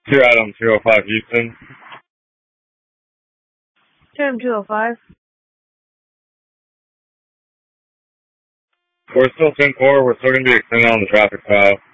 2 Adam 205 Houston. 2 Adam 205. We're still 10-4. We're still going to be extended on the traffic stop.